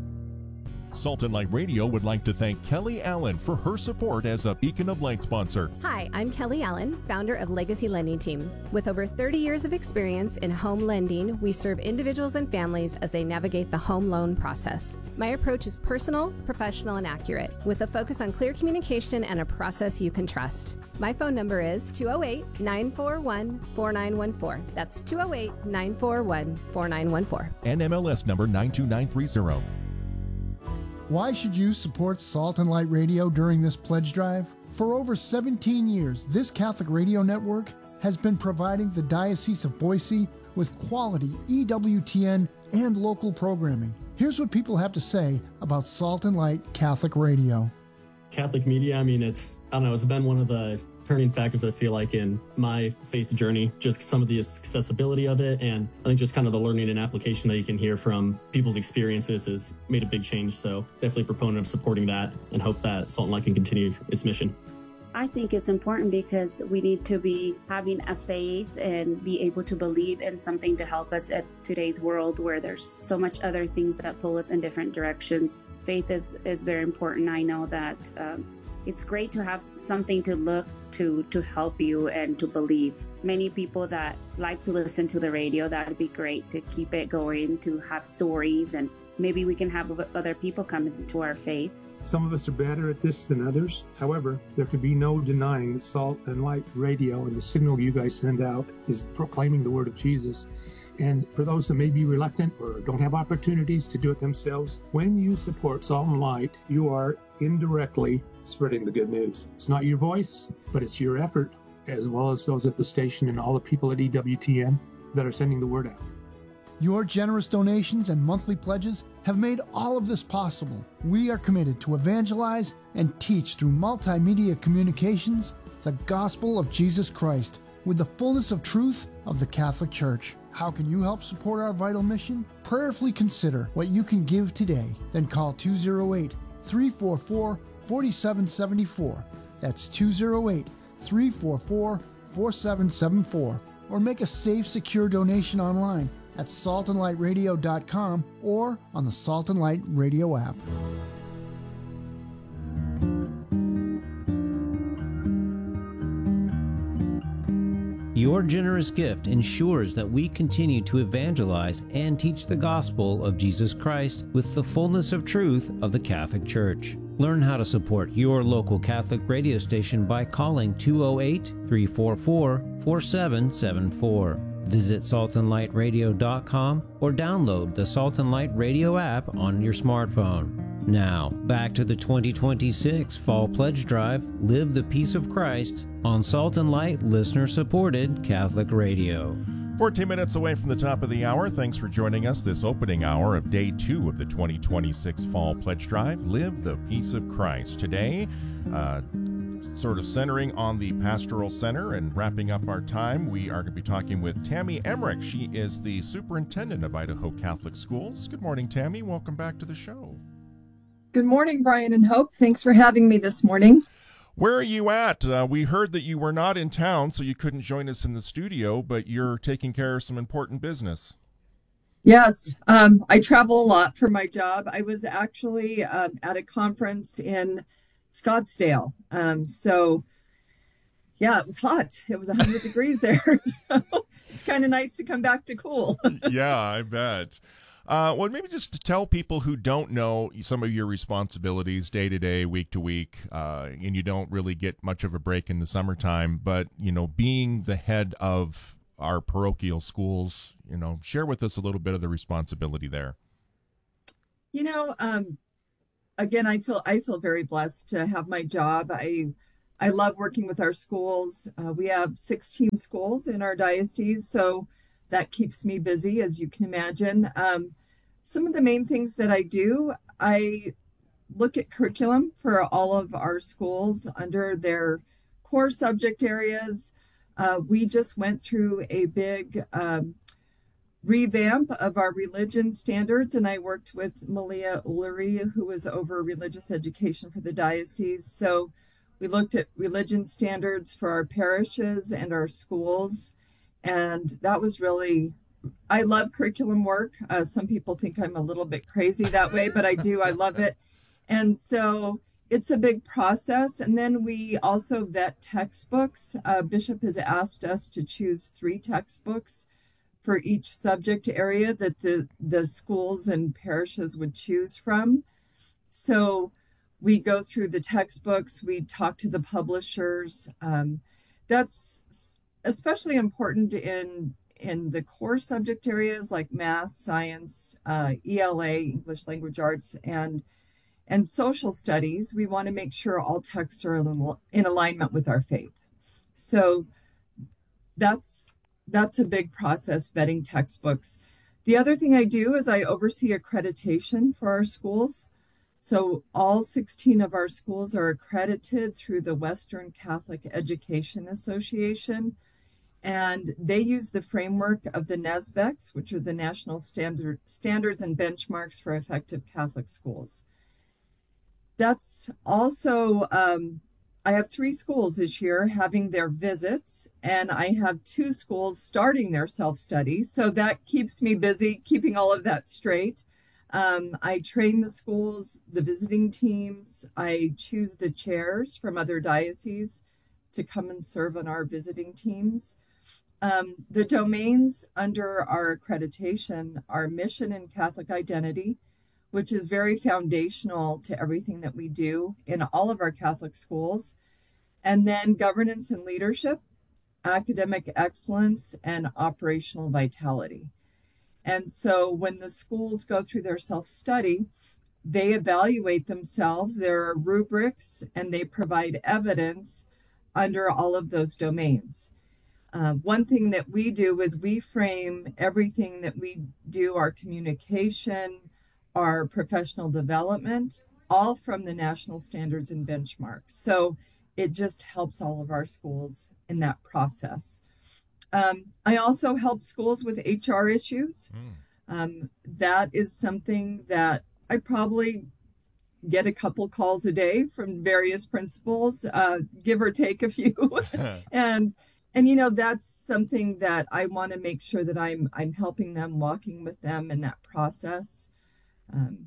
Salt and Light Radio would like to thank Kelly Allen for her support as a Beacon of Light sponsor. Hi, I'm Kelly Allen, founder of Legacy Lending Team. With over thirty years of experience in home lending, we serve individuals and families as they navigate the home loan process. My approach is personal, professional, and accurate, with a focus on clear communication and a process you can trust. My phone number is two oh eight, nine four one, four nine one four. That's two oh eight, nine four one, four nine one four. N M L S number nine two nine three zero. Why should you support Salt and Light Radio during this pledge drive? For over seventeen years, this Catholic radio network has been providing the Diocese of Boise with quality E W T N and local programming. Here's what people have to say about Salt and Light Catholic Radio. Catholic media, I mean, it's, I don't know, it's been one of the turning factors, I feel like, in my faith journey, just some of the accessibility of it. And I think just kind of the learning and application that you can hear from people's experiences has made a big change. So definitely a proponent of supporting that and hope that Salt and Light can continue its mission. I think it's important because we need to be having a faith and be able to believe in something to help us at today's world where there's so much other things that pull us in different directions. Faith is, is very important. I know that um, it's great to have something to look to to help you and to believe. Many people that like to listen to the radio, that would be great to keep it going, to have stories, and maybe we can have other people come into our faith. Some of us are better at this than others. However, there can be no denying that Salt and Light Radio and the signal you guys send out is proclaiming the word of Jesus. And for those that may be reluctant or don't have opportunities to do it themselves, when you support Salt and Light, you are indirectly spreading the good news. It's not your voice, but it's your effort, as well as those at the station and all the people at E W T N that are sending the word out. Your generous donations and monthly pledges have made all of this possible. We are committed to evangelize and teach through multimedia communications the gospel of Jesus Christ with the fullness of truth of the Catholic Church. How can you help support our vital mission? Prayerfully consider what you can give today. Then call two oh eight, three four four, four seven seven four. That's two oh eight, three four four, four seven seven four. Or make a safe, secure donation online at salt and light radio dot com or on the Salt and Light Radio app. Your generous gift ensures that we continue to evangelize and teach the gospel of Jesus Christ with the fullness of truth of the Catholic Church. Learn how to support your local Catholic radio station by calling two oh eight, three four four, four seven seven four. Visit salt and light radio dot com or download the Salt and Light Radio app on your smartphone. Now, back to the twenty twenty-six Fall Pledge Drive, Live the Peace of Christ, on Salt and Light listener-supported Catholic Radio. fourteen minutes away from the top of the hour. Thanks for joining us this opening hour of day two of the twenty twenty-six Fall Pledge Drive, Live the Peace of Christ. Today, uh, sort of centering on the Pastoral Center and wrapping up our time, we are going to be talking with Tammy Emmerich. She is the superintendent of Idaho Catholic Schools. Good morning, Tammy. Welcome back to the show. Good morning, Brian and Hope. Thanks for having me this morning. Where are you at? Uh, we heard that you were not in town, so you couldn't join us in the studio, but you're taking care of some important business. Yes, um, I travel a lot for my job. I was actually uh, at a conference in Scottsdale. Um, so, yeah, it was hot. It was one hundred degrees there. So it's kind of nice to come back to cool. Yeah, I bet. Uh, well, maybe just to tell people who don't know some of your responsibilities day to day, week to week, uh, and you don't really get much of a break in the summertime, but, you know, being the head of our parochial schools, you know, share with us a little bit of the responsibility there. You know, um, again, I feel I feel very blessed to have my job. I I love working with our schools. Uh, we have sixteen schools in our diocese, so that keeps me busy, as you can imagine. Um, some of the main things that I do, I look at curriculum for all of our schools under their core subject areas. Uh, we just went through a big um, revamp of our religion standards, and I worked with Malia Ullery, who was over religious education for the diocese. So we looked at religion standards for our parishes and our schools. And that was really, I love curriculum work. Uh, some people think I'm a little bit crazy that way, but I do. I love it. And so it's a big process. And then we also vet textbooks. Uh, Bishop has asked us to choose three textbooks for each subject area that the, the schools and parishes would choose from. So we go through the textbooks, we talk to the publishers. Um, that's especially important in in the core subject areas like math, science, uh, E L A, English Language Arts, and and social studies. We want to make sure all texts are in, in alignment with our faith. So that's that's a big process, vetting textbooks. The other thing I do is I oversee accreditation for our schools. So all sixteen of our schools are accredited through the Western Catholic Education Association. And they use the framework of the NASBECs, which are the National Standard, Standards and Benchmarks for Effective Catholic Schools. That's also, um, I have three schools this year having their visits, and I have two schools starting their self-study. So that keeps me busy, keeping all of that straight. Um, I train the schools, the visiting teams. I choose the chairs from other dioceses to come and serve on our visiting teams. Um, the domains under our accreditation are mission and Catholic identity, which is very foundational to everything that we do in all of our Catholic schools. And then governance and leadership, academic excellence, and operational vitality. And so when the schools go through their self-study, they evaluate themselves, there are rubrics, and they provide evidence under all of those domains. Uh, one thing that we do is we frame everything that we do, our communication, our professional development, all from the national standards and benchmarks. So it just helps all of our schools in that process. Um, I also help schools with H R issues. Mm. Um, that is something that I probably get a couple calls a day from various principals, uh, give or take a few. and and you know, that's something that I want to make sure that I'm I'm helping them, walking with them in that process. Um,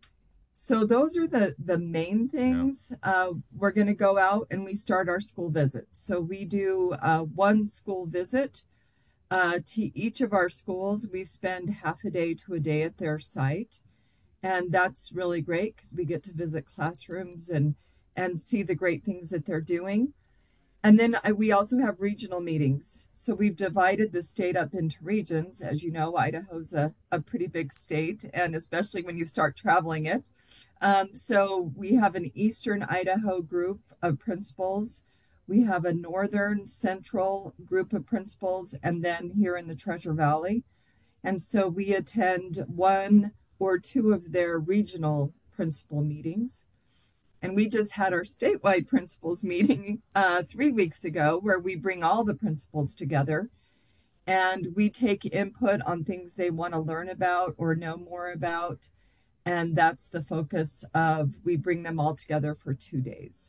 so those are the the main things. Yeah. Uh, we're going to go out and we start our school visits. So we do uh, one school visit uh, to each of our schools. We spend half a day to a day at their site. And that's really great because we get to visit classrooms and, and see the great things that they're doing. And then we also have regional meetings. So we've divided the state up into regions. As you know, Idaho's a, a pretty big state, and especially when you start traveling it. Um, so we have an Eastern Idaho group of principals. We have a Northern Central group of principals, and then here in the Treasure Valley. And so we attend one or two of their regional principal meetings. And we just had our statewide principals meeting uh, three weeks ago, where we bring all the principals together and we take input on things they want to learn about or know more about. And that's the focus of, we bring them all together for two days.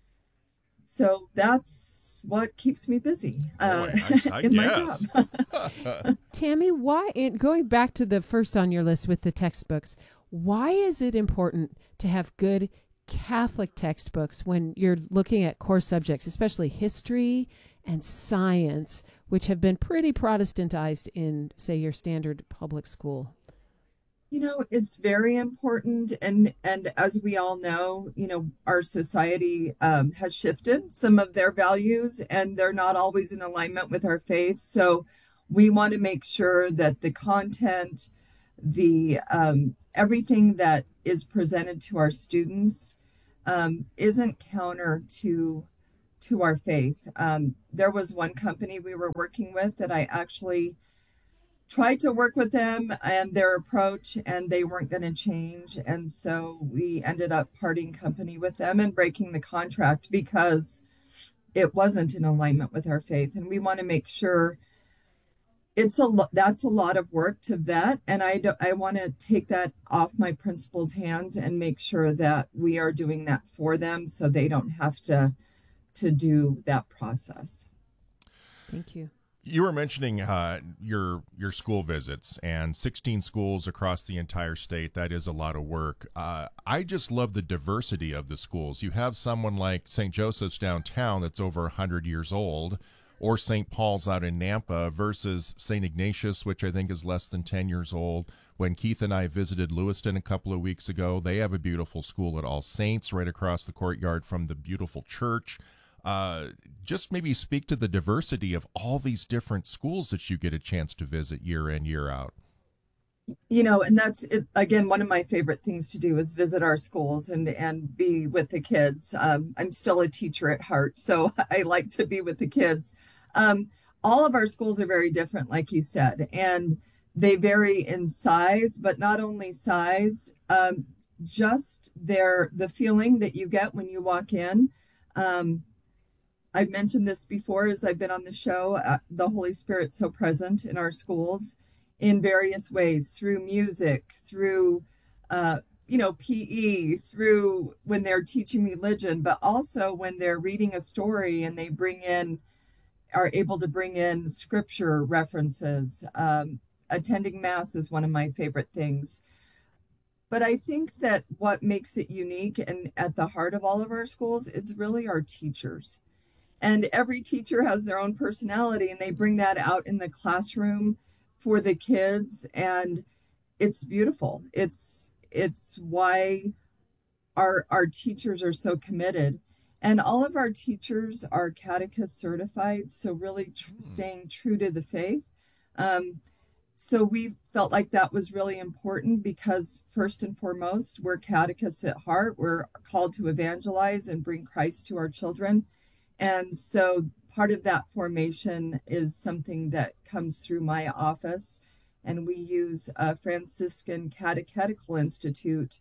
So that's what keeps me busy uh, Boy, I, I in guess. my job. Tammy, why, and going back to the first on your list with the textbooks, why is it important to have good Catholic textbooks when you're looking at core subjects, especially history and science, which have been pretty Protestantized in, say, your standard public school? You know, it's very important. And, and as we all know, you know, our society um, has shifted some of their values, and they're not always in alignment with our faith. So we want to make sure that the content, the um, everything that is presented to our students um, isn't counter to to our faith. Um, there was one company we were working with that I actually tried to work with them and their approach, and they weren't going to change. And so we ended up parting company with them and breaking the contract because it wasn't in alignment with our faith. And we want to make sure it's a lo- that's a lot of work to vet. And I, do, I want to take that off my principal's hands and make sure that we are doing that for them so they don't have to, to do that process. Thank you. You were mentioning uh, your your school visits and sixteen schools across the entire state. That is a lot of work. Uh, I just love the diversity of the schools. You have someone like Saint Joseph's downtown that's over one hundred years old, or Saint Paul's out in Nampa versus Saint Ignatius, which I think is less than ten years old. When Keith and I visited Lewiston a couple of weeks ago, they have a beautiful school at All Saints right across the courtyard from the beautiful church. Uh, just maybe speak to the diversity of all these different schools that you get a chance to visit year in, year out. You know, and that's, it, again, one of my favorite things to do is visit our schools and, and be with the kids. Um, I'm still a teacher at heart, so I like to be with the kids. Um, all of our schools are very different, like you said, and they vary in size, but not only size, um, just their, the feeling that you get when you walk in. Um, I've mentioned this before as I've been on the show, uh, the Holy Spirit's so present in our schools in various ways, through music, through, uh, you know, P E, through when they're teaching religion, but also when they're reading a story and they bring in, are able to bring in scripture references. Um, attending Mass is one of my favorite things. But I think that what makes it unique and at the heart of all of our schools, it's really our teachers. And every teacher has their own personality, and they bring that out in the classroom for the kids. And it's beautiful. It's it's why our our teachers are so committed. And all of our teachers are catechist certified, so really tr- staying true to the faith. Um, so we felt like that was really important because first and foremost, we're catechists at heart. We're called to evangelize and bring Christ to our children. And so part of that formation is something that comes through my office. And we use a Franciscan Catechetical Institute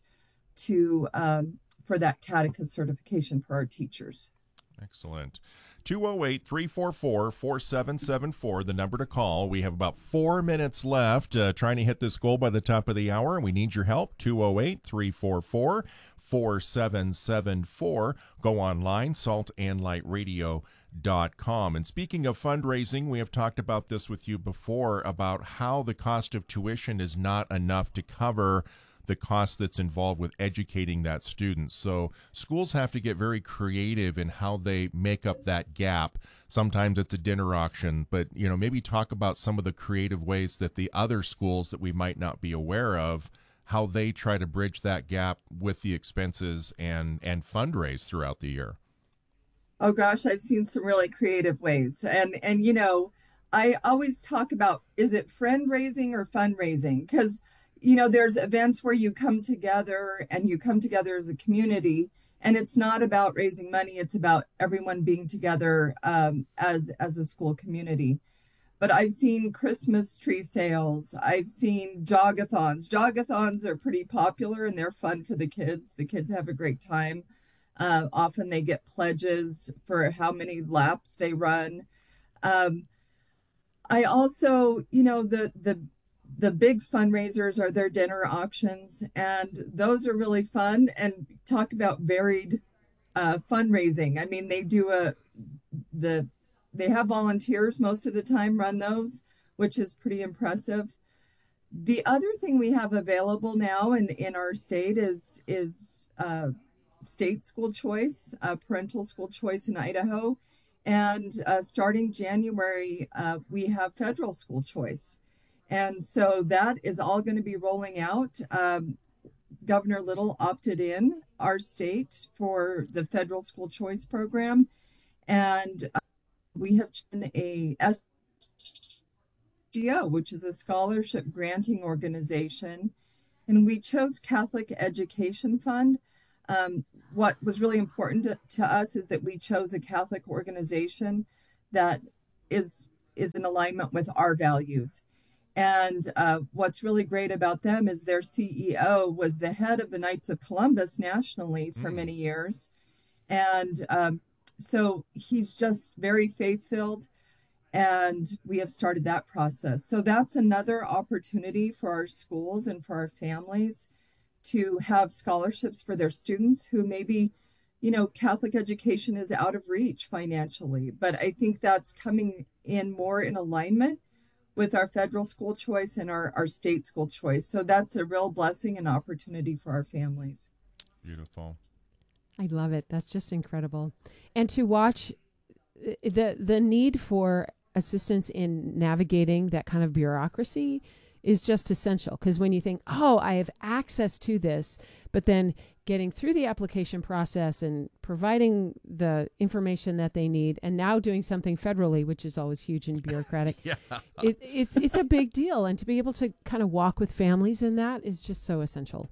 to um, for that catechist certification for our teachers. Excellent. two oh eight, three four four, four seven seven four, the number to call. We have about four minutes left uh, trying to hit this goal by the top of the hour, and we need your help. two oh eight, three four four, four seven seven four. Go online, salt and light radio dot com. And speaking of fundraising, we have talked about this with you before about how the cost of tuition is not enough to cover the cost that's involved with educating that student. So schools have to get very creative in how they make up that gap. Sometimes it's a dinner auction, but you know, maybe talk about some of the creative ways that the other schools that we might not be aware of, how they try to bridge that gap with the expenses and and fundraise throughout the year. Oh gosh, I've seen some really creative ways. And and you know, I always talk about, is it friend raising or fundraising? Because you know, there's events where you come together and you come together as a community, and it's not about raising money. It's about everyone being together um, as, as a school community. But I've seen Christmas tree sales. I've seen jogathons. Jogathons are pretty popular and they're fun for the kids. The kids have a great time. Uh, often they get pledges for how many laps they run. Um, I also, you know, the, the, The big fundraisers are their dinner auctions, and those are really fun. And talk about varied uh, fundraising. I mean, they do a the they have volunteers most of the time run those, which is pretty impressive. The other thing we have available now in, in our state is is uh, state school choice, uh, parental school choice in Idaho, and uh, starting January uh, we have federal school choice. And so that is all going to be rolling out. Um, Governor Little opted in our state for the federal school choice program. And uh, we have done a S G O, which is a scholarship granting organization. And we chose Catholic Education Fund. Um, what was really important to, to us is that we chose a Catholic organization that is, is in alignment with our values. And uh, what's really great about them is their C E O was the head of the Knights of Columbus nationally for mm. many years. And um, so he's just very faith-filled, and we have started that process. So that's another opportunity for our schools and for our families to have scholarships for their students who maybe, you know, Catholic education is out of reach financially. But I think that's coming in more in alignment with our federal school choice and our, our state school choice. So that's a real blessing and opportunity for our families. Beautiful. I love it. That's just incredible. And to watch the the need for assistance in navigating that kind of bureaucracy is just essential. Because when you think, oh, I have access to this, but then getting through the application process and providing the information that they need, and now doing something federally, which is always huge and bureaucratic, yeah. it, it's it's a big deal. And to be able to kind of walk with families in that is just so essential.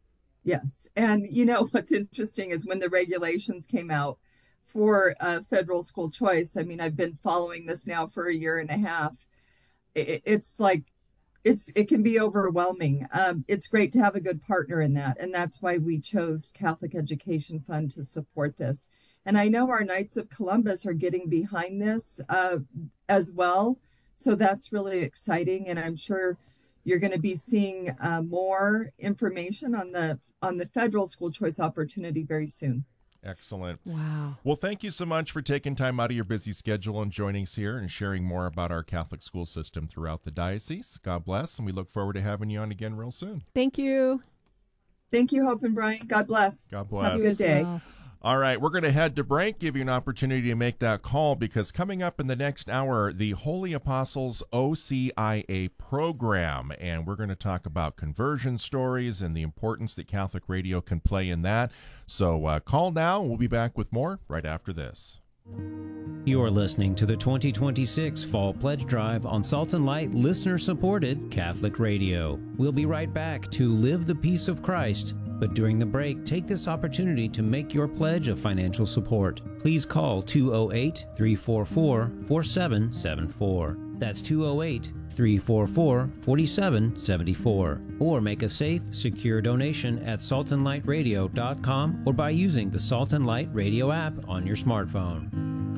Yes. And you know, what's interesting is when the regulations came out for uh, federal school choice, I mean, I've been following this now for a year and a half. It, it's like, It's it can be overwhelming. Um, it's great to have a good partner in that. And that's why we chose Catholic Education Fund to support this. And I know our Knights of Columbus are getting behind this uh, as well. So that's really exciting. And I'm sure you're going to be seeing uh, more information on the on the federal school choice opportunity very soon. Excellent. Wow. Well, thank you so much for taking time out of your busy schedule and joining us here and sharing more about our Catholic school system throughout the diocese. God bless, and we look forward to having you on again real soon. Thank you. Thank you, Hope and Brian. God bless. God bless. Have a good day. All right, we're going to head to break, give you an opportunity to make that call, because coming up in the next hour, the Holy Apostles O C I A program, and we're going to talk about conversion stories and the importance that Catholic radio can play in that. So uh, call now. We'll be back with more right after this. You're listening to the twenty twenty-six Fall Pledge Drive on Salt and Light listener-supported Catholic Radio. We'll be right back to Live the Peace of Christ. But during the break, take this opportunity to make your pledge of financial support. Please call two oh eight, three four four, four seven seven four. That's two oh eight, three four four, four seven seven four. Or make a safe, secure donation at salt and light radio dot com or by using the Salt and Light Radio app on your smartphone.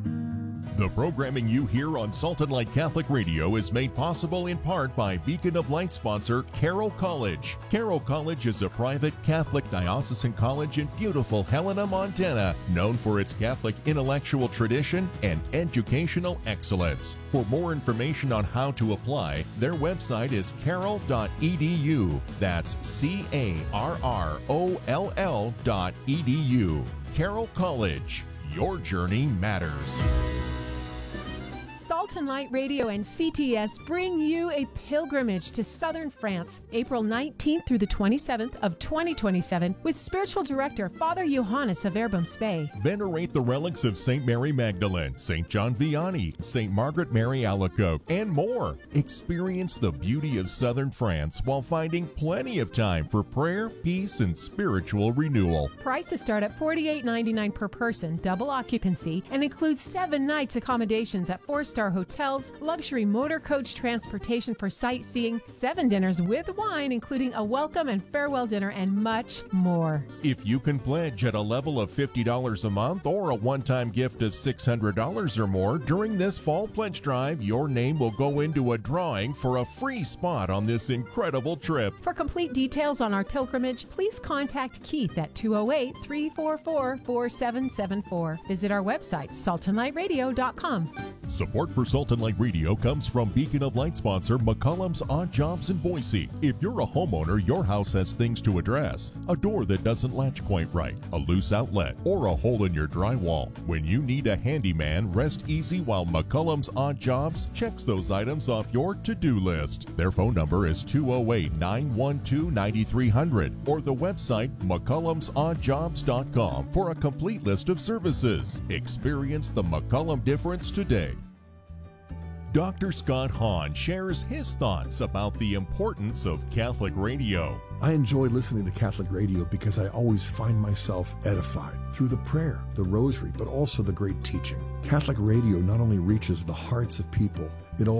The programming you hear on Salt and Light Catholic Radio is made possible in part by Beacon of Light sponsor Carroll College. Carroll College is a private Catholic diocesan college in beautiful Helena, Montana, known for its Catholic intellectual tradition and educational excellence. For more information on how to apply, their website is carroll dot e d u. That's C A R R O L L dot E D U. Carroll College. Your journey matters. Salt and Light Radio and C T S bring you a pilgrimage to southern France, April nineteenth through the twenty-seventh of twenty twenty-seven, with spiritual director Father Johannes of Verbum Spey. Venerate the relics of Saint Mary Magdalene, Saint John Vianney, Saint Margaret Mary Alacoque, and more. Experience the beauty of southern France while finding plenty of time for prayer, peace, and spiritual renewal. Prices start at forty-eight ninety-nine per person, double occupancy, and includes seven nights accommodations at four-star hotels, luxury motor coach transportation for sightseeing, seven dinners with wine, including a welcome and farewell dinner, and much more. If you can pledge at a level of fifty dollars a month or a one-time gift of six hundred dollars or more during this fall pledge drive, your name will go into a drawing for a free spot on this incredible trip. For complete details on our pilgrimage, please contact Keith at two oh eight, three four four, four seven seven four. Visit our website, salt and light radio dot com. Support for Salt and Light Radio comes from Beacon of Light sponsor McCollum's Odd Jobs in Boise. If you're a homeowner, your house has things to address. A door that doesn't latch quite right, a loose outlet, or a hole in your drywall. When you need a handyman, rest easy while McCollum's Odd Jobs checks those items off your to-do list. Their phone number is two oh eight, nine one two, nine three hundred or the website mccollums odd jobs dot com for a complete list of services. Experience the McCollum difference today. Doctor Scott Hahn shares his thoughts about the importance of Catholic radio. I enjoy listening to Catholic radio because I always find myself edified through the prayer, the rosary, but also the great teaching. Catholic radio not only reaches the hearts of people, it also